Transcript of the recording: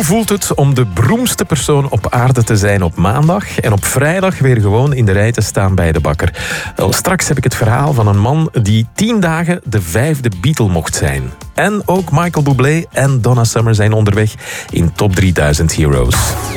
voelt het om de beroemdste persoon op aarde te zijn op maandag en op vrijdag weer gewoon in de rij te staan bij de bakker? Wel, straks heb ik het verhaal van een man die 10 dagen de 5e Beatle mocht zijn. En ook Michael Bublé en Donna Summer zijn onderweg in Top 3000 Heroes.